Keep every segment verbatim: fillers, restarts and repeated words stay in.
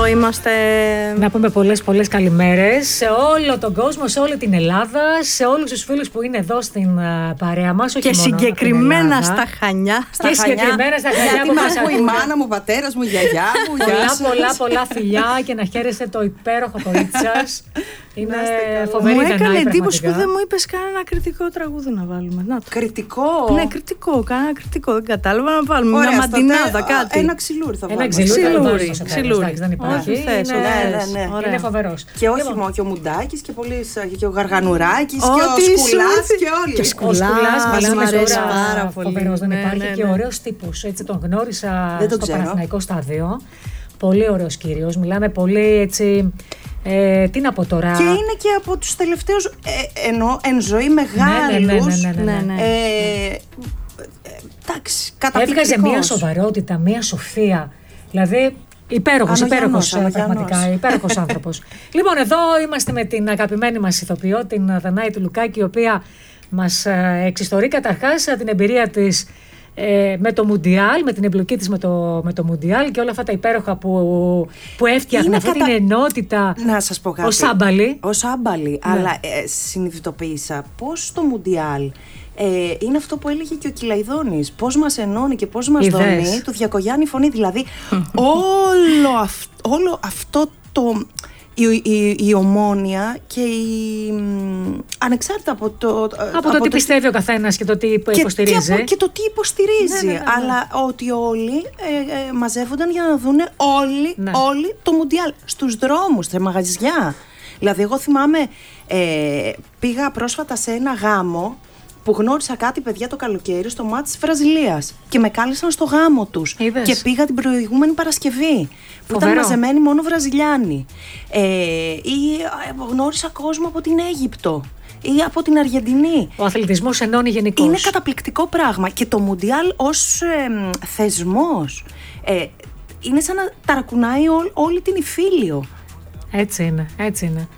είμαστε. Να πούμε πολλές πολλές καλημέρες σε όλο τον κόσμο, σε όλη την Ελλάδα, σε όλους τους φίλους που είναι εδώ στην uh, παρέα μας. Και συγκεκριμένα στα Χανιά. Στα και Χανιά, συγκεκριμένα στα Χανιά που μας ακούει η μάνα μου, ο πατέρας μου, η γιαγιά μου. Πολλά πολλά πολλά φιλιά και να χαίρεστε το υπέροχο κορίτσι σας. Είναι φοβερή. Μου έκανε εντύπωση που δεν μου είπες κανένα κριτικό τραγούδι να βάλουμε. Να το. Κριτικό. Ναι, κριτικό, κανένα κριτικό. Δεν κατάλαβα να βάλουμε. Ωραία, μια μαντινάδα, κάτι. Ένα ξυλούρι θα βάλουμε. Ένα ξυλούρι. Ξυλούρι. Δεν υπάρχει. Είναι φοβερός. Και όχι μόνο και ο Μουντάκης και ο Γαργανουράκης και ο Σκουλάς και όλοι. Και ο Σκουλάς μας αρέσει πάρα πολύ. Φοβερός, δεν υπάρχει και ωραίος τύπος. Έτσι τον γνώρισα στο Παναθηναϊκό στάδιο. Πολύ ωραίος κύριος. Μιλάμε πολύ έτσι. Ε, τι να πω τώρα. Και είναι και από τους τελευταίους ε, ενώ εν ζωή μεγάλους. Ναι, ναι, ναι, ναι, ναι, ναι. Ε, εντάξει, καταπληκτικός. Έβγαζε μια σοβαρότητα, μια σοφία. Δηλαδή υπέροχος, υπέροχος πραγματικά, υπέροχος άνθρωπος. Λοιπόν, εδώ είμαστε με την αγαπημένη μας ηθοποιό, την Δανάη του Λουκάκη, η οποία μας εξιστορεί καταρχάς την εμπειρία της Ε, με το Μουντιάλ, με την εμπλοκή της με το, με το Μουντιάλ και όλα αυτά τα υπέροχα που, που έφτιαχνε αυτή κατα... την ενότητα. Να σας πω κάτι. Ως άμπαλη. Ως άμπαλη, ναι. Αλλά ε, συνειδητοποίησα πως το Μουντιάλ ε, είναι αυτό που έλεγε και ο Κυλαϊδόνης. Πώς μας ενώνει και πώς μας Ιδές. δώνει, του Διακογιάννη φωνή. Δηλαδή όλο, αυ, όλο αυτό το... Η, η, η ομόνοια και η. Ανεξάρτητα από το. Από, από το τι πιστεύει ο καθένας και το τι υποστηρίζει. Και, και, και το τι υποστηρίζει. Ναι, ναι, ναι, ναι. Αλλά ότι όλοι ε, ε, μαζεύονταν για να δουν όλοι, ναι. όλοι το Μουντιάλ. Στους δρόμους, σε μαγαζιά. Δηλαδή, εγώ θυμάμαι, ε, πήγα πρόσφατα σε ένα γάμο που γνώρισα κάτι παιδιά το καλοκαίρι στο μάτς της Βραζιλίας και με κάλεσαν στο γάμο τους. Είδες. Και πήγα την προηγούμενη Παρασκευή που Φοβερό. Ήταν μαζεμένοι μόνο Βραζιλιάνοι. Ε, ή ε, γνώρισα κόσμο από την Αίγυπτο ή από την Αργεντινή. Ο αθλητισμός ενώνει γενικώς. Είναι καταπληκτικό πράγμα και το Μουντιάλ ως ε, θεσμός ε, είναι σαν να ταρακουνάει ό, όλη την Ιφίλιο. Έτσι είναι, έτσι είναι.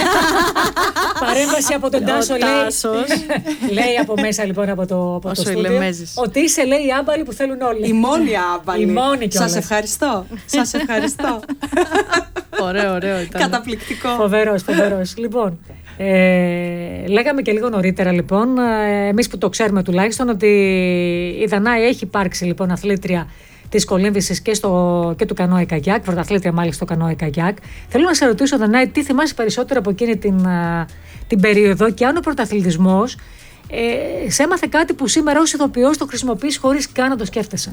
Παρέμβαση από τον Τάσο, λέει. Λέει από μέσα λοιπόν από το, από το στούντιο ότι είσαι, λέει, η άμπαλη που θέλουν όλοι. Η μόνη άμπαλη. Η μόνη κιόλας. Σας ευχαριστώ. Σας ευχαριστώ. Ωραίο, ωραίο ήταν. Καταπληκτικό. Φοβερός, φοβερός. Λοιπόν, ε, λέγαμε και λίγο νωρίτερα λοιπόν, εμείς που το ξέρουμε τουλάχιστον, ότι η Δανάη έχει υπάρξει λοιπόν αθλήτρια της κολύμβησης και, και του κανόε καγιάκ, πρωταθλήτρια μάλιστα στο κανόε καγιάκ. Θέλω να σε ρωτήσω, Δανάη, τι θυμάσαι περισσότερο από εκείνη την, την περίοδο και αν ο πρωταθλητισμός ε, σε έμαθε κάτι που σήμερα ως ηθοποιός το χρησιμοποιείς χωρίς καν να το σκέφτεσαι.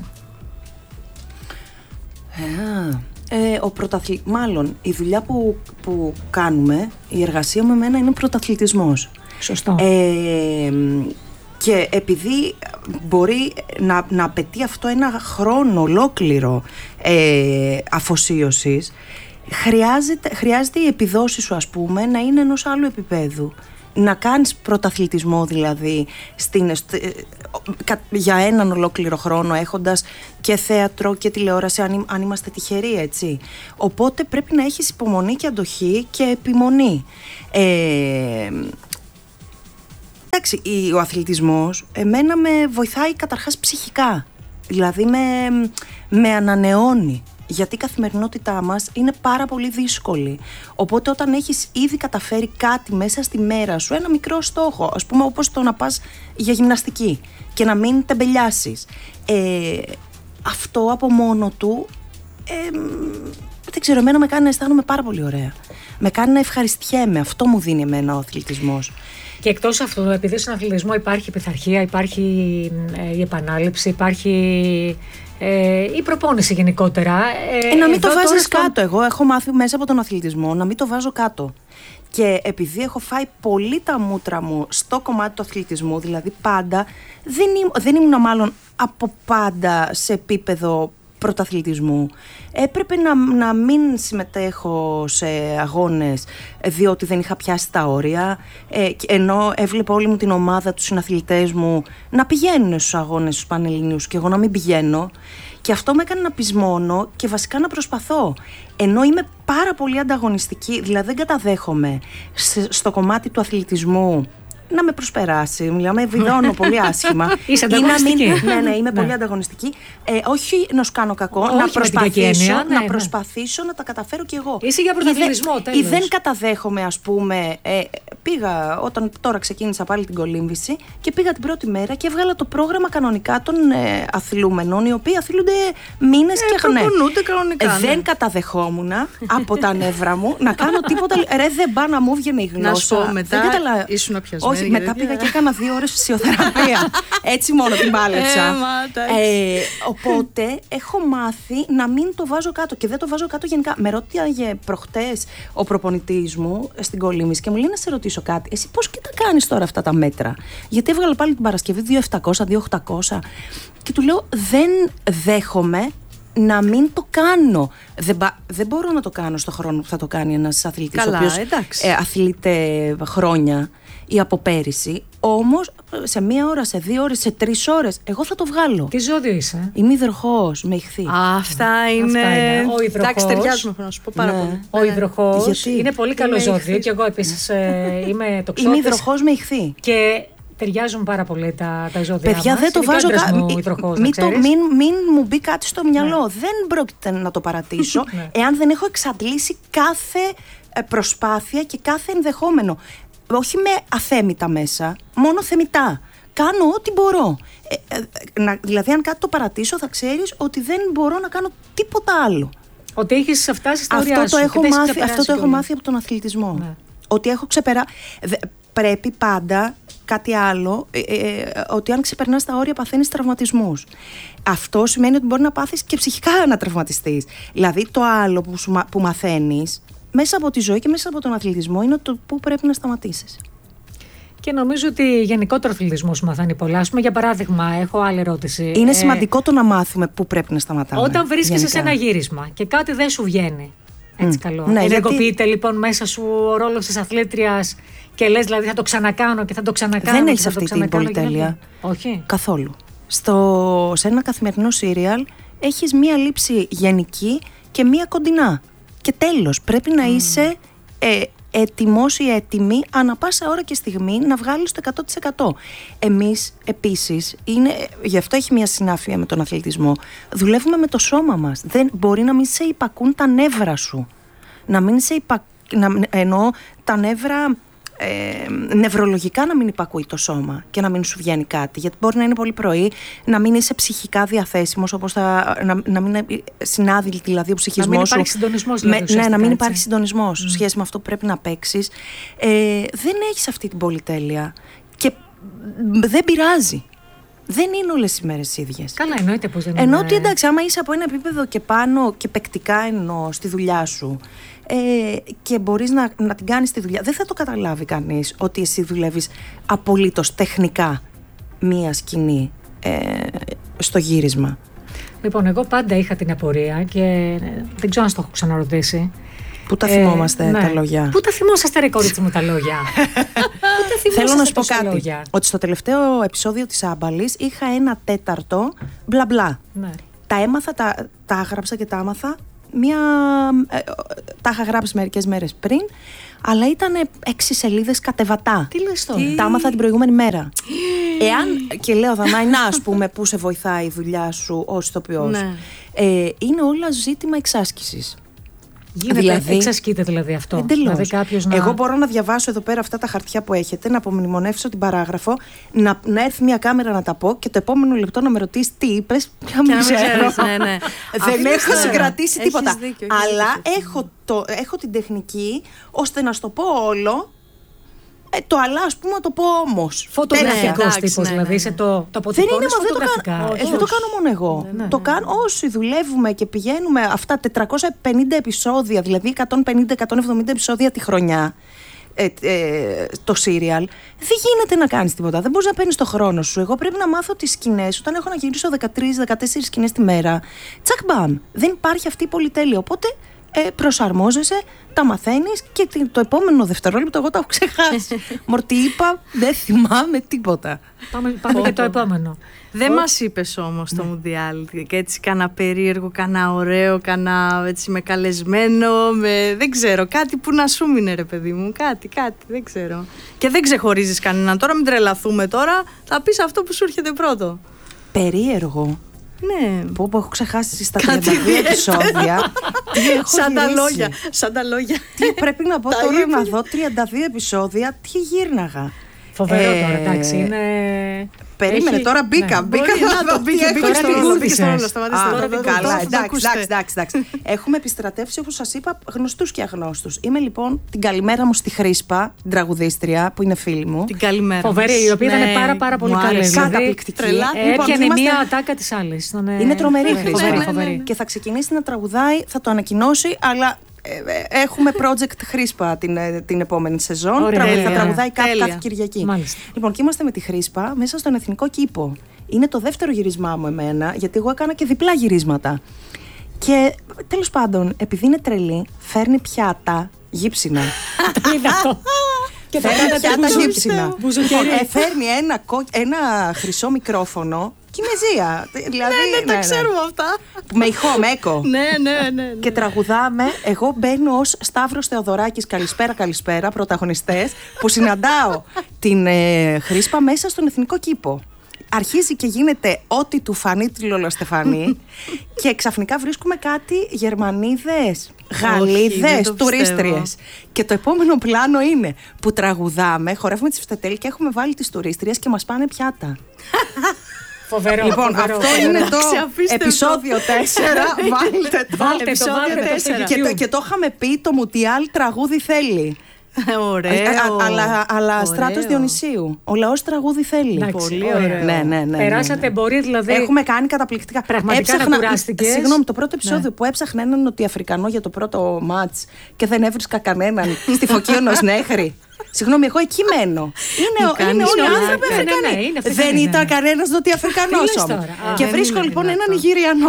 Yeah. Ε, ο πρωταθλη... Μάλλον η δουλειά που, που κάνουμε, η εργασία με εμένα είναι πρωταθλητισμός. Σωστό. Ε, και επειδή μπορεί να, να απαιτεί αυτό ένα χρόνο ολόκληρο ε, αφοσίωσης, χρειάζεται, χρειάζεται η επιδόση σου, ας πούμε, να είναι ενός άλλου επίπεδου. Να κάνεις πρωταθλητισμό δηλαδή στην, για έναν ολόκληρο χρόνο, έχοντας και θέατρο και τηλεόραση, αν, αν είμαστε τυχεροί, έτσι. Οπότε πρέπει να έχεις υπομονή και αντοχή και επιμονή. Ε, εντάξει, ο αθλητισμός εμένα με βοηθάει καταρχάς ψυχικά, δηλαδή με, με ανανεώνει. Γιατί η καθημερινότητά μας είναι πάρα πολύ δύσκολη. Οπότε όταν έχεις ήδη καταφέρει κάτι μέσα στη μέρα σου, ένα μικρό στόχο, ας πούμε όπως το να πας για γυμναστική και να μην τεμπελιάσεις, ε, αυτό από μόνο του, ε, δεν ξέρω, εμένα με κάνει να αισθάνομαι πάρα πολύ ωραία. Με κάνει να ευχαριστιέμαι, αυτό μου δίνει εμένα ο αθλητισμός. Και εκτός αυτού, επειδή στον αθλητισμό υπάρχει πειθαρχία, υπάρχει ε, η επανάληψη, υπάρχει... Ε, η προπόνηση γενικότερα. Ε, ε, να μην το βάζεις στο... κάτω. Εγώ έχω μάθει μέσα από τον αθλητισμό να μην το βάζω κάτω. Και επειδή έχω φάει πολύ τα μούτρα μου στο κομμάτι του αθλητισμού, δηλαδή πάντα, δεν, ήμ, δεν ήμουν μάλλον από πάντα σε επίπεδο πρωταθλητισμού. Έπρεπε να, να μην συμμετέχω σε αγώνες διότι δεν είχα πιάσει τα όρια, ε, ενώ έβλεπα όλη μου την ομάδα, τους συναθλητές μου να πηγαίνουν στους αγώνες στους πανελληνίους και εγώ να μην πηγαίνω, και αυτό με έκανε να πεισμώνω και βασικά να προσπαθώ, ενώ είμαι πάρα πολύ ανταγωνιστική, δηλαδή δεν καταδέχομαι στο κομμάτι του αθλητισμού να με προσπεράσει. Μιλάμε, βιδώνω πολύ άσχημα. Είσαι ανταγωνιστική. Μην, ναι, ναι, είμαι πολύ ανταγωνιστική. Ε, όχι να σου κάνω κακό, όχι να προσπαθήσω, έννοια, να ναι, προσπαθήσω ναι. να τα καταφέρω κι εγώ. Είσαι για πρωταθλητισμό, τέλος. Ή δεν καταδέχομαι, ας πούμε. Ε, πήγα όταν τώρα ξεκίνησα πάλι την κολύμβηση και πήγα την πρώτη μέρα και έβγαλα το πρόγραμμα κανονικά των ε, αθλούμενων, οι οποίοι αθλούνται μήνες ε, και χρονιά. κανονικά. Ε, ναι. Δεν καταδεχόμουν από τα νεύρα μου να κάνω τίποτα. Ρε, δεν πά να μου βγαίνει η γλώσσα. Να σου πω, μετά καταλα... ήσουν πιασμένη. Όχι, μετά πήγα και έκανα δύο ώρες φυσιοθεραπεία. Έτσι μόνο την πάλεψα. ε, οπότε έχω μάθει να μην το βάζω κάτω και δεν το βάζω κάτω γενικά. Με ρώτησε προχτές ο προπονητής μου στην κολύμβηση και μου λέει να σε ρωτήσω κάτι. Εσύ πώς και τα κάνεις τώρα αυτά τα μέτρα? Γιατί έβγαλα πάλι την Παρασκευή δύο χιλιάδες επτακόσια, δύο χιλιάδες οκτακόσια και του λέω δεν δέχομαι να μην το κάνω. Δεν, δεν μπορώ να το κάνω στο χρόνο που θα το κάνει ένας αθλητής. Καλά, ο οποίος εντάξει. ε, αθλείται χρόνια ή από πέρυσι. Όμως σε μία ώρα, σε δύο ώρες, σε τρεις ώρες, εγώ θα το βγάλω. Τι ζώδιο είσαι? Είμαι υδροχός, με ηχθή. Αυτά είναι. Αυτά είναι. Ο υδροχός. Εντάξει, ταιριάζουμε, να σου πω πάρα Ναι. πολύ. Ο υδροχός Γιατί? είναι πολύ καλό Είμαι ζώδιο ηχθής. και εγώ επίσης ε, είμαι τοξότης. Είμαι υδροχός με ηχθή. Και ταιριάζουν πάρα πολύ τα, τα ζώδια Παιδιά, μας. δεν το Είναι βάζω άντρας κάτω. μου Μην, υδροχός, να μην, το- ξέρεις. μην, μην μου μπει κάτι στο μυαλό. Δεν πρόκειται να το παρατήσω Ναι. εάν δεν έχω εξαντλήσει κάθε ε, προσπάθεια και κάθε ενδεχόμενο. Όχι με αθέμητα μέσα, μόνο θεμητά. Κάνω ό,τι μπορώ. Ε, ε, να, δηλαδή, αν κάτι το παρατήσω, θα ξέρεις ότι δεν μπορώ να κάνω τίποτα άλλο. Ότι έχεις φτάσει στα όρια Αυτό σου το έχω, και τα έχεις μάθει, ξεπεράσει αυτό το έχω κιόλας. μάθει από τον αθλητισμό. Ναι. Ότι έχω ξεπεράσει. Πρέπει πάντα κάτι άλλο, ε, ε, ότι αν ξεπερνάς τα όρια παθαίνεις τραυματισμούς. Αυτό σημαίνει ότι μπορεί να πάθεις και ψυχικά να τραυματιστείς. Δηλαδή το άλλο που, σου, μα- που μαθαίνεις μέσα από τη ζωή και μέσα από τον αθλητισμό είναι το που πρέπει να σταματήσεις. Και νομίζω ότι γενικότερα ο αθλητισμός μαθαίνει πολλά. Ας πούμε, για παράδειγμα, έχω άλλη ερώτηση. Είναι Ε, σημαντικό το να μάθουμε πού πρέπει να σταματάμε. Όταν βρίσκεσαι γενικά. σε ένα γύρισμα και κάτι δεν σου βγαίνει. Έτσι Μμ. καλό. Ναι, Ενεργοποιείται γιατί- λοιπόν μέσα σου ο ρόλος της αθλήτριας και λες δηλαδή θα το ξανακάνω και θα το ξανακάνω. Δεν και έχεις θα το αυτή την ξανακάνω και πολυτέλεια. δεν- Όχι. Καθόλου. Στο, σε ένα καθημερινό σύριαλ έχεις μία λήψη γενική και μία κοντινά. Και τέλος, πρέπει να είσαι ε, έτοιμος ή έτοιμη ανά πάσα ώρα και στιγμή να βγάλεις το εκατό τοις εκατό. Εμείς επίσης, είναι, γι' αυτό έχει μία συνάφεια με τον αθλητισμό, δουλεύουμε με το σώμα μας. Δεν, μπορεί να μην σε υπακούν τα νεύρα σου. Να μην σε υπα, να, εννοώ τα νεύρα... Ε, νευρολογικά να μην υπακούει το σώμα και να μην σου βγαίνει κάτι. Γιατί μπορεί να είναι πολύ πρωί, να μην είσαι ψυχικά διαθέσιμος, όπως θα, να, να μην είναι συνάδει δηλαδή ο ψυχισμός Να μην σου. υπάρχει συντονισμός, Με- δηλαδή, ναι, να μην ουσιαστικά, υπάρχει έτσι. συντονισμός Mm. σχέση με αυτό που πρέπει να παίξεις. Ε, δεν έχεις αυτή την πολυτέλεια και δεν πειράζει. Δεν είναι όλες οι μέρες ίδιες. Καλά, εννοείται πως δεν Ενώ είναι. ότι εντάξει, άμα είσαι από ένα επίπεδο και πάνω και παικτικά εννοώ στη δουλειά σου ε, και μπορείς να, να την κάνεις τη δουλειά, δεν θα το καταλάβει κανείς ότι εσύ δουλεύεις απολύτως τεχνικά μία σκηνή ε, στο γύρισμα. Λοιπόν, εγώ πάντα είχα την απορία και ε, δεν ξέρω αν στο έχω ξαναρωτήσει. Πού τα Ε, θυμόμαστε ναι. τα λόγια. Πού τα θυμόσαστε, ρε κορίτσι μου, τα λόγια. Πού τα θυμόσαστε Θέλω να σου πω τόσα κάτι. λόγια? Ότι στο τελευταίο επεισόδιο της Άμπαλης είχα ένα τέταρτο μπλα μπλα. Ναι. Τα έμαθα, τα, τα έγραψα και τα άμαθα. Μία, ε, τα είχα γράψει μερικές μέρες πριν, αλλά ήταν έξι σελίδες κατεβατά. Τι λες τώρα? Τα άμαθα την προηγούμενη μέρα. Εάν, και λέω Δανάη, να ας πούμε πού σε βοηθάει η δουλειά σου ως ηθοποιός. Ναι. Ε, είναι όλα ζήτημα εξάσκησης. Γίνεται, Δηλαδή- εξασκείται δηλαδή αυτό. Εντελώς. Δηλαδή κάποιος να... Εγώ μπορώ να διαβάσω εδώ πέρα αυτά τα χαρτιά που έχετε, να απομνημονεύσω την παράγραφο, να, να έρθει μια κάμερα να τα πω και το επόμενο λεπτό να με ρωτήσει τι είπες, να Και μην να μην ξέρω. ξέρεις, ναι, ναι. Δεν Αυτό έχω είναι. συγκρατήσει Έχεις τίποτα. δίκιο, έχεις Αλλά δίκιο. έχω, το, έχω την τεχνική ώστε να στο πω όλο. Ε, το αλλά, ας πούμε, να το πω όμως. Φωτογραφικός Ναι, εντάξει, τύπος, ναι, δηλαδή. ναι, Σε ναι. το, το Δεν αποτυπώνεις είναι, μα δεν το, φωτογραφικά. κάνω, Όχι, ε, δεν το όχι. κάνω μόνο εγώ. Ναι, ναι, το ναι. κάνω όσοι δουλεύουμε και πηγαίνουμε αυτά τετρακόσια πενήντα επεισόδια, δηλαδή εκατόν πενήντα με εκατόν εβδομήντα επεισόδια τη χρονιά. Ε, ε, το σύριαλ, δεν γίνεται να κάνεις τίποτα. Δεν μπορείς να παίρνεις το χρόνο σου. Εγώ πρέπει να μάθω τις σκηνές. Όταν έχω να γυρίσω δεκατρείς με δεκατέσσερις σκηνές τη μέρα, τσακ μπαμ. Δεν υπάρχει αυτή η πολυτέλεια. Οπότε ε, προσαρμόζεσαι, τα μαθαίνεις και το επόμενο δευτερόλεπτο εγώ τα έχω ξεχάσει. Μορτή είπα, δεν θυμάμαι τίποτα. Πάμε, πάμε για το επόμενο. Δεν μας είπες όμως το Μουντιάλ και έτσι κάνα περίεργο, κάνα ωραίο, κάνα έτσι με καλεσμένο, με, δεν ξέρω, κάτι που να σου μείνε ρε παιδί μου, κάτι, κάτι, δεν ξέρω. Και δεν ξεχωρίζεις κανέναν, τώρα μην τρελαθούμε τώρα, θα πεις αυτό που σου έρχεται πρώτο. Περίεργο. Ναι. Που, που έχω ξεχάσει στα τριάντα δύο επεισόδια. Τι έχω σαν τα γυρίσει. λόγια, σαν τα λόγια. Τι πρέπει να πω Τα τώρα είπε. να δω τριάντα δύο επεισόδια, τι γύρναγα. Φοβερό Ε, τώρα, εντάξει, είναι... Περίμενε, Έχει- τώρα μπήκα. Ναι. μπήκα Μπορεί να να δω το τι μπήκε, έχω μπήκε τώρα στο την ρόλο. κούδησες. στο ρόλο, σταματήστε Α, τώρα, δεν δεν- καλά, τώρα θα το εντάξει, ακούσετε. εντάξει, εντάξει. Έχουμε επιστρατεύσει, όπως σας είπα, γνωστούς και αγνώστους. Είμαι λοιπόν την καλημέρα μου στη Χρήσπα, την τραγουδίστρια, που είναι φίλη μου. Την καλημέρα. Φοβερή, μας. η οποία ήταν Ναι, πάρα πάρα πολύ μου καλή. άρεσε. Δηλαδή, Καταπληκτική. τρελά. ε, Λοιπόν, Έπιανε είμαστε- μία ατάκα της άλλης. Ήταν, ε, Είναι τρομερή ναι, Χρήσπα. φοβερή, Ναι, ναι, ναι. φοβερή. Και θα ξεκινήσει να τραγουδάει, θα το ανακοινώσει, αλλά ε, ε, έχουμε project Χρήσπα την, ε, την επόμενη σεζόν. Ωραία, Τραγου- θα τέλεια. τραγουδάει κάθε, Τέλεια. κάθε Κυριακή. Μάλιστα. Λοιπόν, και είμαστε με τη Χρήσπα μέσα στον Εθνικό Κήπο. Είναι το δεύτερο γυρισμά μου εμένα, γιατί εγώ έκανα και διπλά γυρίσματα. Και τέλος πάντων, επειδή είναι τρελή, φέρνει πιάτα γύψινα. Το είδα αυτό. Και θα Φέρνει κάνατε πιάτα μπουζου- γύψινα. μπουζουκερί. Ε, φέρνει ένα, κο- ένα χρυσό μικρόφωνο. Κινεζία. Δηλαδή, Ναι, τα ξέρουμε αυτά. Με ηχό, με έκο. Ναι, ναι, ναι. ναι. Και τραγουδάμε. Εγώ μπαίνω ως Σταύρος Θεοδωράκης, καλησπέρα, καλησπέρα, πρωταγωνιστές, που συναντάω την ε, Χρήσπα μέσα στον Εθνικό Κήπο. Αρχίζει και γίνεται ό,τι του φανεί τη Λόλα Στεφανή και ξαφνικά βρίσκουμε κάτι Γερμανίδες, δεν Γαλλίδες, το τουρίστριες. Και το επόμενο πλάνο είναι που τραγουδάμε, χορεύουμε τις φτετέλ και έχουμε βάλει τις τουρίστριες και μας πάνε πιάτα. Φοβερό. Λοιπόν, φοβερό, αυτό φοβερό. είναι το Εντάξει, αφήστε επεισόδιο τέσσερα. Βάλτε το. Βάλτε το, επεισόδιο βάλτε το. τέσσερα. Και το, και το είχαμε πει, το Μουτιάλ τραγούδι θέλει. Ωραίο. Ε, α- αλλά αλλά Ωραίο. Στράτος Διονυσίου. Ο λαός τραγούδι θέλει. Εντάξει, Πολύ ωραία. ωραίο. Ναι, ναι, ναι, ναι, Περάσατε ναι. εμπορία, δηλαδή. Έχουμε κάνει καταπληκτικά. Πραγματικά να κουράστηκες. Συγγνώμη, το πρώτο επεισόδιο που έψαχνα έναν Νοτιοαφρικανό για το πρώτο μάτς και δεν έβρισκα κανέναν στη Φωκίωνος Νέχρη. Συγγνώμη, εγώ εκεί μένω. Είναι, Μου ο- είναι κάνεις όλοι οι πλάκα. άνθρωποι Ναι, ναι, ναι, Αφρικανοί. είναι Αφρικανοί, Δεν ναι, ήταν ναι. κανένας Νοτιοαφρικανός Τι λες όμως. τώρα? Α, Και δεν βρίσκω είναι λοιπόν δυνατόν. έναν Νιγηριανό.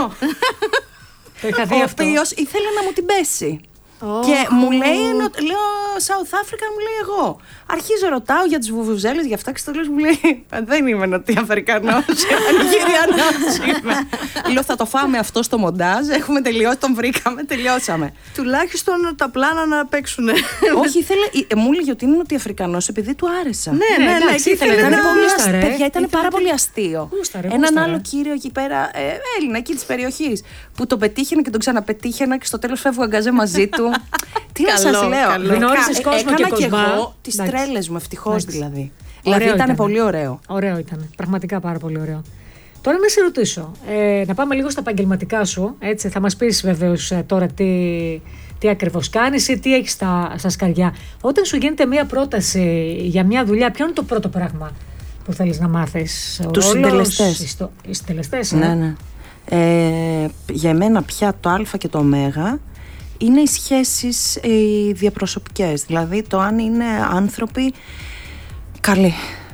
Το είχα Ο δει αυτό. οποίος ήθελε να μου την πέσει. Ω. Και μου λέει, ενώ- λέω South Africa, μου λέει εγώ. Αρχίζω, ρωτάω για τις βουβουζέλες, για αυτά και στο τέλος μου λέει δεν είμαι Νοτιοαφρικανός, Νιγηριανός είμαι. Λέω θα το φάμε αυτό στο μοντάζ, έχουμε τελειώσει, τον βρήκαμε, τελειώσαμε. Τουλάχιστον τα πλάνα να παίξουν. Όχι, ήθελε, ε, μου έλεγε ότι είναι Νοτιοαφρικανός επειδή του άρεσα. Ναι, Ναι, ναι, ναι. εντάξει, και ήθελε ήθελε να Ήταν είναι πολύ γούσταρε, αστείο. Παιδιά, ήταν ήθελε πάρα να- πολύ αστείο. Γούσταρε, Έναν γούσταρε. άλλο κύριο εκεί πέρα, ε, Έλληνα εκεί τη περιοχή, που τον πετύχαινε και τον ξαναπετύχαινα και στο τέλο φεύγω αγκαζέ μαζί του. Τι να Καλό, σα λέω. καλό. Κα- Γνώρισες ε, κόσμο έκανα και και κοσμά. εγώ τι Εντάξει. τρέλε μου, ευτυχώ Εντάξει. δηλαδή. Ωραίο Δηλαδή ήταν ήτανε. πολύ ωραίο. Ωραίο ήταν. Πραγματικά πάρα πολύ ωραίο. Τώρα να σε ρωτήσω, ε, να πάμε λίγο στα επαγγελματικά σου. Έτσι, θα μας πεις βεβαίως ε, τώρα τι, τι ακριβώς κάνεις ή τι έχεις στα, στα σκαριά. Όταν σου γίνεται μία πρόταση για μια δουλειά, ποιο είναι το πρώτο πράγμα που θέλεις να μάθεις? Ο Τους ρόλος, συντελεστές. οι στο- Οι συντελεστές, ε? Ναι, ναι. Ε, για μένα πια το α και το ω είναι οι σχέσεις οι διαπροσωπικές. Δηλαδή το αν είναι άνθρωποι καλοί.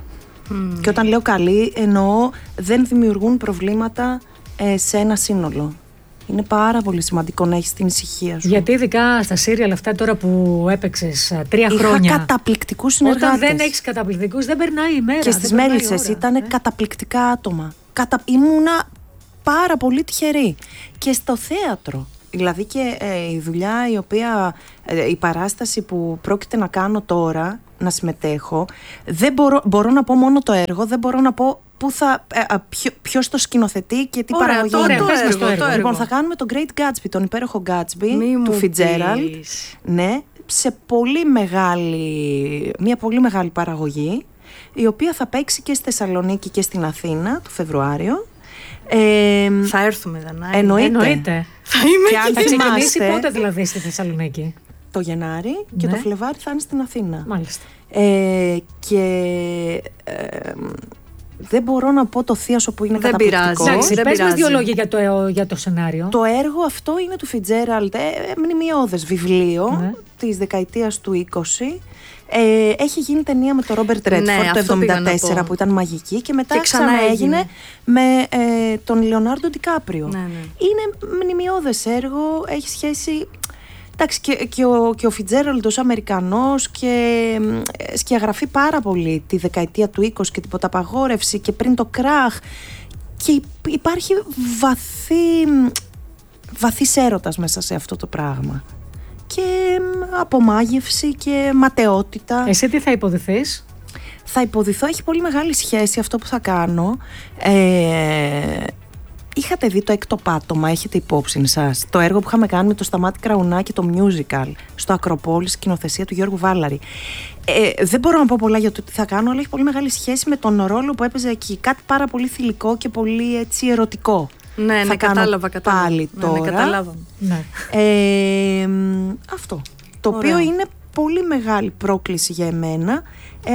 Και όταν λέω καλοί εννοώ δεν δημιουργούν προβλήματα ε, σε ένα σύνολο. Είναι πάρα πολύ σημαντικό να έχεις την ησυχία σου. Γιατί ειδικά στα σύριαλ αυτά τώρα που έπαιξες ε, τρία Είχα χρόνια. καταπληκτικούς συνεργάτες. Όταν δεν έχεις καταπληκτικούς, δεν περνάει η μέρα. Και δεν στις περνάει η Μέλισσες ώρα, ήταν ε. καταπληκτικά άτομα. Κατα... Ήμουνα πάρα πολύ τυχερή. Και στο θέατρο. Δηλαδή και ε, η δουλειά η οποία, ε, η παράσταση που πρόκειται να κάνω τώρα, να συμμετέχω, δεν μπορώ, μπορώ να πω μόνο το έργο, δεν μπορώ να πω πού θα, ε, α, ποιο, ποιος το σκηνοθετεί και τι Ωραία, παραγωγή το, είναι. το, πες μας έργο, το έργο. το έργο. Λοιπόν, θα κάνουμε τον Great Gatsby, τον υπέροχο Gatsby Μη του μου Fitzgerald. πεις. Ναι, σε πολύ μεγάλη, μια πολύ μεγάλη παραγωγή, η οποία θα παίξει και στη Θεσσαλονίκη και στην Αθήνα το Φεβρουάριο. Ε, Θα έρθουμε, Δανάη. εννοείται. Εννοείται. Θα είμαι Και αν εκεί. Θα ξεκινήσει θυμάστε, πότε δηλαδή στη Θεσσαλονίκη? το Γενάρη και Ναι. το Φλεβάρι θα είναι στην Αθήνα. Μάλιστα. Ε, και ε, δεν μπορώ να πω το θείασο που είναι Δεν καταπληκτικό. πειράζει. Εντάξει, δεν πες μας δύο πειράζει. λόγια για το, για το σενάριο. Το έργο αυτό είναι του Fitzgerald, ε, μνημειώδες βιβλίο Ναι. της δεκαετίας του είκοσι. Ε, έχει γίνει ταινία με τον Ρόμπερτ Ρέντφορντ το αυτό εβδομήντα πήγα να τέσσερα πω. που ήταν μαγική και μετά Και ξανά ξαναέγινε έγινε. με ε, τον Λεωνάρντο Ντικάπριο. Ναι, ναι. Είναι μνημειώδες έργο, έχει σχέση Εντάξει, και, και ο, και ο Φιτζέραλντ ως Αμερικανός και ε, σκιαγραφεί πάρα πολύ τη δεκαετία του είκοσι και την ποταπαγόρευση και πριν το κράχ, και υπάρχει βαθύ, βαθύς έρωτας μέσα σε αυτό το πράγμα και απομάγευση και ματαιότητα. Εσύ τι θα υποδηθείς? Θα υποδηθώ, έχει πολύ μεγάλη σχέση αυτό που θα κάνω. Ε, είχατε δει το Έκτο Πάτωμα, έχετε υπόψη σας το έργο που είχαμε κάνει με το Σταμάτη Κραουνάκη, το musical στο Ακροπόλη, σκηνοθεσία του Γιώργου Βάλαρη. Ε, δεν μπορώ να πω πολλά για το τι θα κάνω, αλλά έχει πολύ μεγάλη σχέση με τον ρόλο που έπαιζε εκεί. Κάτι πάρα πολύ θηλυκό και πολύ έτσι ερωτικό. Ναι, ναι, θα κατάλαβα, κατάλαβα. Πάλι τώρα. Ναι, ναι, κατάλαβα. Ναι. Ε, αυτό. Το Ωραία. οποίο είναι πολύ μεγάλη πρόκληση για εμένα. Ε,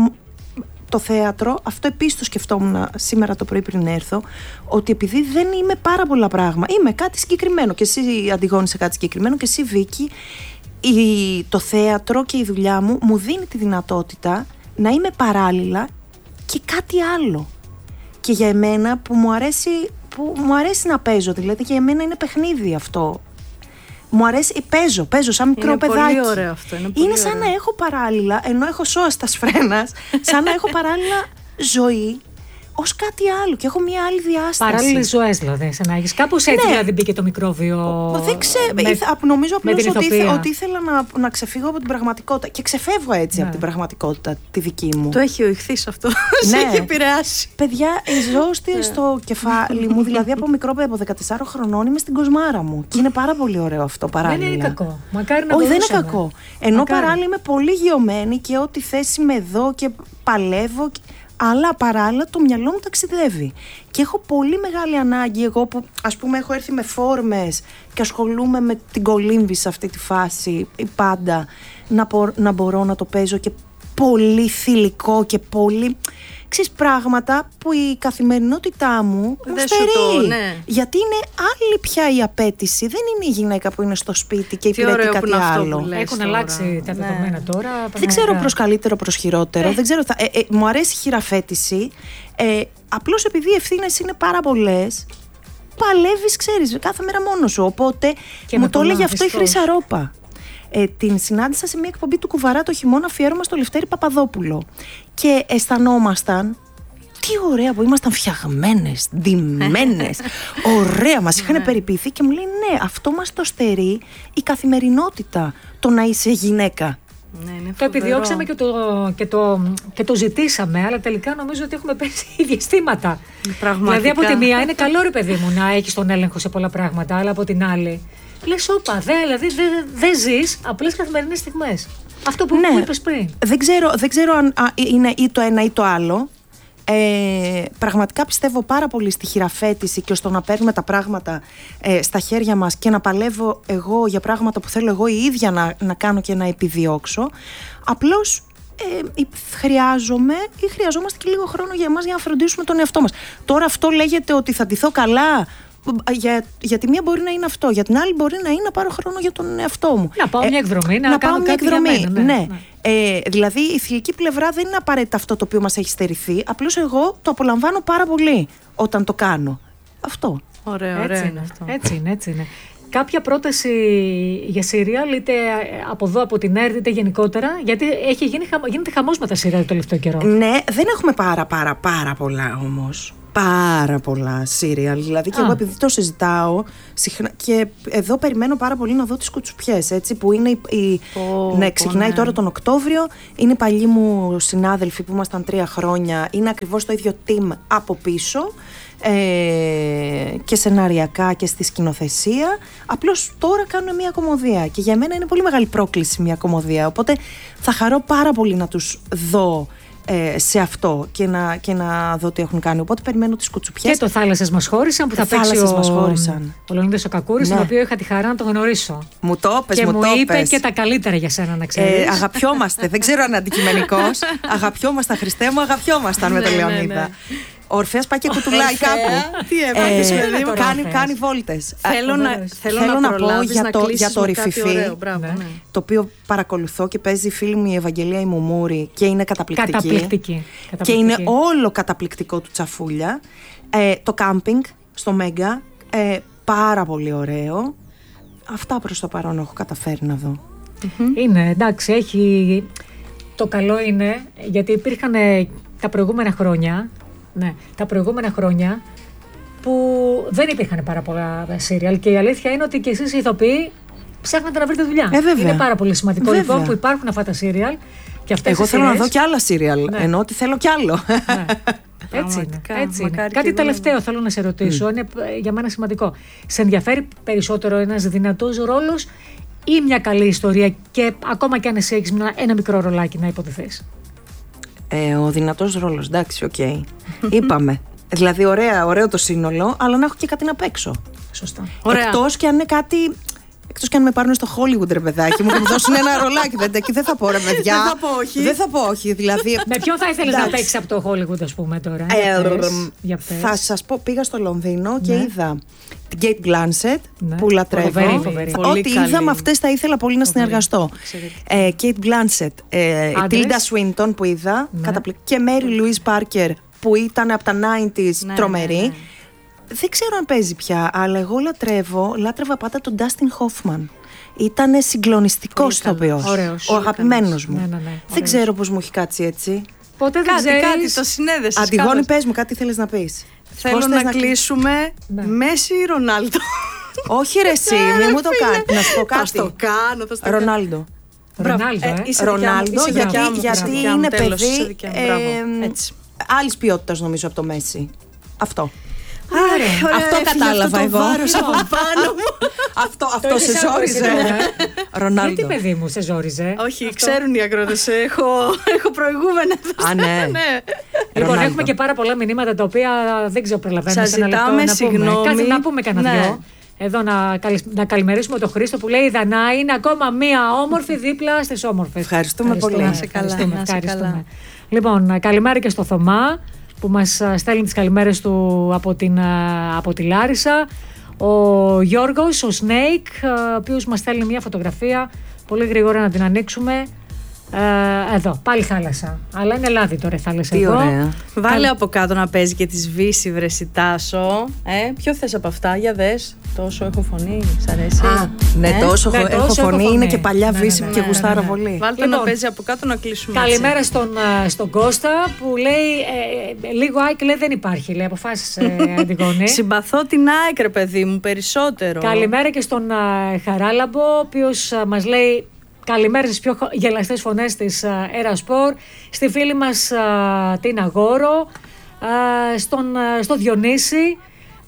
το θέατρο, αυτό επίσης το σκεφτόμουν σήμερα το πρωί πριν έρθω, ότι επειδή δεν είμαι πάρα πολλά πράγματα, είμαι κάτι συγκεκριμένο και εσύ, Αντιγόνη, σε κάτι συγκεκριμένο, και εσύ, Βίκη, η, το θέατρο και η δουλειά μου μου δίνει τη δυνατότητα να είμαι παράλληλα και κάτι άλλο. Και για εμένα που μου αρέσει, που μου αρέσει να παίζω, δηλαδή για εμένα είναι παιχνίδι αυτό. Μου αρέσει, παίζω, παίζω σαν μικρό είναι παιδάκι. Πολύ ωραίο αυτό, είναι πολύ είναι σαν ωραίο. να έχω παράλληλα, ενώ έχω σώστας φρένας, σαν να έχω παράλληλα ζωή ως κάτι άλλο και έχω μια άλλη διάσταση. Παράλληλες ζωές δηλαδή, σαν να έχεις. Κάπως έτσι Ναι. δηλαδή μπήκε το μικρόβιο. Δεν ξέρω, με- ήθα- νομίζω με απλώς την ότι, ηθοποιία. ήθε- ότι ήθελα να, να ξεφύγω από την πραγματικότητα και ξεφεύγω έτσι Ναι. από την πραγματικότητα τη δική μου. Το έχει ο ηχθής αυτό. Ναι. Σε έχει επηρεάσει. Παιδιά, ζώστηκε στο κεφάλι μου, δηλαδή από μικρό παιδί, από δεκατεσσάρων χρονών είμαι στην κοσμάρα μου. Και είναι πάρα πολύ ωραίο αυτό παράλληλα. Δεν είναι κακό. Μακάρι να Όχι, δεν είναι μπορούσαμε. κακό. Ενώ Μακάρι. παράλληλα είμαι πολύ γεωμένη και ό,τι θέση είμαι εδώ και παλεύω. Αλλά παράλληλα το μυαλό μου ταξιδεύει. Και έχω πολύ μεγάλη ανάγκη, εγώ που ας πούμε έχω έρθει με φόρμες και ασχολούμαι με την κολύμβη σε αυτή τη φάση πάντα, να, μπο- να μπορώ να το παίζω και πολύ θηλυκό και πολύ... Ξέρεις, πράγματα που η καθημερινότητά μου μου Δεν σου στερεί. το- ναι. Γιατί είναι άλλη πια η απέτηση. Δεν είναι η γυναίκα που είναι στο σπίτι και Τι υπηρετεί ωραίο που κάτι είναι αυτό άλλο. που λες Έχουν τώρα. αλλάξει τα Ναι. δεδομένα τώρα. Δεν πραγματικά. ξέρω προς καλύτερο, προς χειρότερο. Δεν ξέρω, θα, ε, ε, μου αρέσει η χειραφέτηση. Ε, απλώς επειδή οι ευθύνες είναι πάρα πολλές, παλεύεις, ξέρεις, κάθε μέρα μόνος σου. Οπότε Και μου με το πολλά, έλεγε αυτό η δυστυχώς. Χρύσα Ρόπα. Ε, την συνάντησα σε μια εκπομπή του Κουβαρά το χειμώνα, αφιέρωμα στο Λευτέρη Παπαδόπουλο. Και αισθανόμασταν. Τι ωραία που ήμασταν φτιαγμένες, ντυμένες. Ωραία, μας είχαν περιποιηθεί και μου λέει ναι, αυτό μας το στερεί η καθημερινότητα, το να είσαι γυναίκα. Ναι, είναι Το φοβερό. επιδιώξαμε και το, και, το, και το ζητήσαμε, αλλά τελικά νομίζω ότι έχουμε πέσει ίδια αισθήματα. Πραγματικά. Δηλαδή, από τη μία είναι καλό, ρε παιδί μου, να έχει τον έλεγχο σε πολλά πράγματα, αλλά από την άλλη, λες, όπα, δε, δηλαδή δεν δε ζεις απλές καθημερινές στιγμές. Αυτό που, Ναι. που είπες πριν. Δεν ξέρω, δεν ξέρω αν α, είναι ή το ένα ή το άλλο. Ε, πραγματικά πιστεύω πάρα πολύ στη χειραφέτηση και στο να παίρνουμε τα πράγματα ε, στα χέρια μας και να παλεύω εγώ για πράγματα που θέλω εγώ η ίδια να, να κάνω και να επιδιώξω. Απλώς ε, χρειάζομαι ή χρειαζόμαστε και λίγο χρόνο για εμάς για να φροντίσουμε τον εαυτό μας. Τώρα αυτό λέγεται ότι θα ντυθώ καλά. Για, για τη μία μπορεί να είναι αυτό, για την άλλη μπορεί να είναι να πάρω χρόνο για τον εαυτό μου. Να πάω μια εκδρομή, να, να κάνω πάω μια κάτι για εκδρομή. μένα, ναι. ναι, ναι. Ε, δηλαδή η θηλυκή πλευρά δεν είναι απαραίτητα αυτό το οποίο μας έχει στερηθεί. Απλώς εγώ το απολαμβάνω πάρα πολύ όταν το κάνω. Αυτό. Ωραίο, ωραίο Έτσι είναι είναι, αυτό. έτσι είναι, έτσι είναι. Κάποια πρόταση για σύριαλ, είτε από εδώ από την ΕΡΤ, είτε γενικότερα, γιατί έχει γίνει, χαμα- γίνεται χαμός με τα σύριαλ το τελευταίο καιρό. Ναι, δεν έχουμε πάρα πάρα πάρα πολλά όμως. Πάρα πολλά σύριαλ. Δηλαδή και Α. εγώ επειδή το συζητάω συχνά, και εδώ περιμένω πάρα πολύ να δω τις κουτσουπιές, έτσι, που είναι η, η- Πω, ναι, πω, ξεκινάει ναι. τώρα τον Οκτώβριο. Είναι οι παλιοί μου συνάδελφοι που ήμασταν τρία χρόνια. Είναι ακριβώς το ίδιο team από πίσω. Ε, και σεναριακά και στη σκηνοθεσία. Απλώς τώρα κάνουν μια κομμωδία και για μένα είναι πολύ μεγάλη πρόκληση μια κομμωδία, οπότε θα χαρώ πάρα πολύ να τους δω ε, σε αυτό και να, και να δω τι έχουν κάνει, οπότε περιμένω τις κουτσουπιές. Και το Θάλασσες μας χώρισαν που θα παίξει Θάλασσες ο, μας χώρισαν. ο Λεωνίδας ο Κακούρης, Ναι. τον οποίο είχα τη χαρά να τον γνωρίσω. Μου το πες, Και μου μου το είπε πες. και τα καλύτερα για σένα, να ξέρεις. Ε, αγαπιόμαστε, δεν ξέρω αν είναι αντικειμενικός. Αγαπιόμασταν, Χριστέ μου, αγαπιόμασταν με τον Ναι, ναι, Λεωνίδα. ναι. Ο Ορφέας πάει και κουτουλάει κάπου. Τι έπαθες, Ε, παιδί μου. κάνει, Ορφέας. κάνει βόλτες. Θέλω να, φοβερός. θέλω Θέλω να, να πω προλάβεις για να το- κλείσεις για το με κάτι Ρηφιφί. ωραίο. Μπράβο, Ναι. ναι. Το οποίο παρακολουθώ και παίζει η φίλη μου η Ευαγγελία η Μουμούρη και είναι καταπληκτική. Καταπληκτική. Και Καταπληκτική. είναι όλο καταπληκτικό του Τσαφούλια. Ε, το κάμπινγκ στο Μέγκα, ε, πάρα πολύ ωραίο. Αυτά προς το παρόν έχω καταφέρει να δω. Mm-hmm. Είναι, εντάξει, έχει... Το καλό είναι, γιατί υπήρχαν τα προηγούμενα χρόνια, ναι, τα προηγούμενα χρόνια που δεν υπήρχαν πάρα πολλά σύριαλ και η αλήθεια είναι ότι και εσείς οι ηθοποιοί ψάχνετε να βρείτε δουλειά. Ε, είναι πάρα πολύ σημαντικό βέβαια. λοιπόν που υπάρχουν αυτά τα σύριαλ και αυτές Εγώ οι θέλω σειρές. να δω κι άλλα σύριαλ, ναι. Ενώ ότι θέλω κι άλλο. Ναι. Έτσι είναι. Έτσι είναι. Κάτι τελευταίο εγώ... θέλω να σε ρωτήσω, mm. είναι για μένα σημαντικό. Σε ενδιαφέρει περισσότερο ένας δυνατός ρόλος ή μια καλή ιστορία και ακόμα κι αν εσύ έχεις ένα μικρό ρολάκι να υποτιθείς? Ε, ο δυνατός ρόλος, εντάξει, οκ. Okay. Είπαμε. Δηλαδή, ωραία, ωραίο το σύνολο, αλλά να έχω και κάτι να παίξω. Σωστά. Εκτός και αν είναι κάτι. Εκτός και αν με πάρουν στο Hollywood, ρε παιδάκι μου, και μου δώσουν ένα ρολάκι. Δεν, εκεί δεν θα πω, ρε παιδιά. Δεν θα πω όχι. Δεν θα πω όχι. Δηλαδή, με ποιον θα ήθελες να παίξεις από το Hollywood, ας πούμε τώρα? Ε, για πες. Θα σας πω, πήγα στο Λονδίνο και ναι. είδα την Kate Blanchett, ναι. που λατρεύω. Φοβερή, φοβερή. Ό,τι είδα με αυτές θα ήθελα πολύ να συνεργαστώ. Ε, Kate Blanchett, ε, Tilda Swinton που είδα, ναι. καταπληκτική, και Mary Louise Parker που ήταν από τα ενενήντα ναι, τρομερή. Ναι, ναι. Δεν ξέρω αν παίζει πια, αλλά εγώ λατρεύω, λάτρευα πάντα τον Dustin Hoffman. Ήταν συγκλονιστικός ηθοποιός. Ο αγαπημένος μου. Ναι, ναι, ναι, δεν ξέρω πώς μου έχει κάτσει έτσι. Ποτέ δεν κάτι, ξέρεις. κάτι το συνέδεσες. Αντιγόνη, πες μου, κάτι θέλεις να πεις? Θέλω να, να κλείσουμε ναι. Μέση ή Ρονάλντο? Όχι ρε εσύ, μην μου το κάνεις. Να σου πω κάτι. Θα το κάνω, θα το Ρονάλντο. Ρονάλντο, ε. Ρονάλντο, γιατί, γιατί είναι παιδί ε, άλλης ποιότητας νομίζω από το Μέση. Αυτό. Άρα, αυτό κατάλαβα εγώ. αυτό αυτό σε ζόριζε. Ρονάλντο. Γιατί παιδί μου σε ζόριζε? Όχι, ξέρουν οι ακρότες. Έχω προηγούμενα. Α, ναι. Λοιπόν, έχουμε και πάρα πολλά μηνύματα τα οποία δεν ξέρω προλαβαίνω σε ένα λεπτό να πούμε. Κάτσε να πούμε κανένα δυο. Εδώ να, να καλημερίσουμε τον Χρήστο που λέει η Δανά είναι ακόμα μία όμορφη δίπλα στις όμορφες. Ευχαριστούμε πολύ. Να σε καλά. Λοιπόν, καλημέρα και στο Θωμά που μας στέλνει τις καλημέρες του από, την, από τη Λάρισα. Ο Γιώργος, ο Snake, ο οποίος μας στέλνει μια φωτογραφία. Πολύ γρήγορα να την ανοίξουμε. Ε, εδώ, πάλι θάλασσα. Αλλά είναι λάδι τώρα η θάλασσα. Τι εδώ. Ωραία. Βάλε Καλ... από κάτω να παίζει και τη σβήση βρεσιτάσο. Ε, ποιο θες από αυτά, για δες. Τόσο έχω φωνή, σ' αρέσει? Α, ναι, ε? τόσο, ναι, έχω, τόσο έχω φωνή, είναι και παλιά ναι, βύση ναι, ναι, και ναι, γουστάρω ναι, ναι. πολύ. Βάλτε λοιπόν, να παίζει από κάτω να κλείσουμε. Καλημέρα στον, στον Κώστα που λέει ε, λίγο ΑΕΚ λέει δεν υπάρχει, λέει αποφάσισε Αντιγόνη. Συμπαθώ την ΑΕΚ ρε παιδί μου περισσότερο. Καλημέρα και στον uh, Χαράλαμπο, ο οποίος uh, μας λέει καλημέρα στις πιο γελαστές φωνές της uh, Erasport, στη φίλη μας uh, την Αγόρο, uh, στον, uh, στο Διονύση,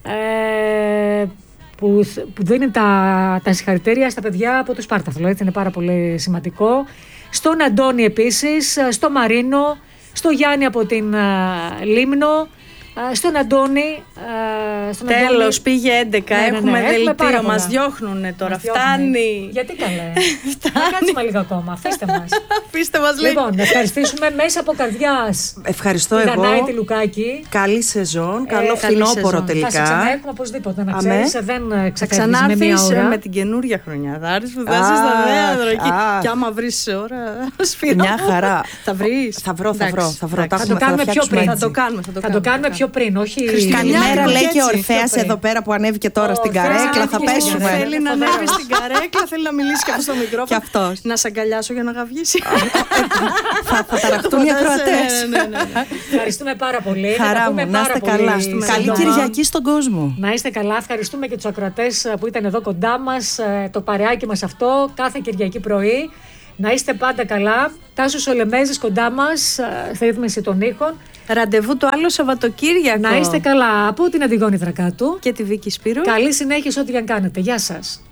uh, που, που δίνει τα, τα συγχαρητήρια στα παιδιά από το Σπάρταθλο, έτσι είναι πάρα πολύ σημαντικό. Στον Αντώνη επίσης, στο Μαρίνο, στο Γιάννη από την uh, Λίμνο, στον Αντώνη. Στον Τέλος, Αντώνη. Πήγε έντεκα. Ναι, έχουμε ναι, ναι. δελτίο. Μας διώχνουνε τώρα. Μας διώχνουνε. Φτάνει. Γιατί καλέ. Να κάτσουμε λίγο ακόμα. Αφήστε μας. Αφήστε μας λίγο. Λοιπόν, να ευχαριστήσουμε μέσα από καρδιάς. Ευχαριστώ την εγώ. Δανάη τη Λουκάκη. Καλή σεζόν. Καλό ε, φθινόπωρο τελικά. Θα σε ξαναέχουμε οπωσδήποτε. Να ξέρεις, δεν ξεφεύγεις με μία ώρα. με την καινούρια χρονιά. Θα έρθεις που θα είσαι στα δέαδρα εκεί. Κι άμα βρεις ώρα σφυρό. Μια χαρά. Θα βρεις. Θα βρω, θα βρω. Θα το κάνουμε πιο πριν. Θα το κάνουμε πιο πριν, όχι. Καλημέρα, λέει και ο Ορφέας εδώ πέρα που ανέβηκε τώρα στην καρέκλα. Θα πέσουμε. Θέλει να ανέβει στην καρέκλα, θέλει να μιλήσει και αυτό στο μικρόφωνο. Και αυτός. Να σε αγκαλιάσω για να γαβγίσει. Θα ταραχτούν οι ακροατές. Ευχαριστούμε πάρα πολύ. Χαρά μου, να είστε καλά. Καλή Κυριακή στον κόσμο. Να είστε καλά. Ευχαριστούμε και τους ακροατές που ήταν εδώ κοντά μας, το παρεάκι μας αυτό, κάθε Κυριακή πρωί. Να είστε πάντα καλά. Τάσος Ολεμέζης κοντά μας, στη ρύθμιση των ήχων. Ραντεβού το άλλο Σαββατοκύριακο. Να είστε καλά από την Αντιγόνη Δρακάτου και τη Βίκη Σπύρου. Καλή συνέχεια σε ό,τι και αν κάνετε. Γεια σας.